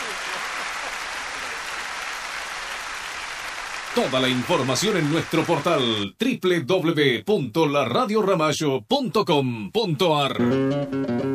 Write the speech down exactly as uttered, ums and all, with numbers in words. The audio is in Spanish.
Toda la información en nuestro portal doble u doble u doble u punto la radio ramallo punto com punto a r.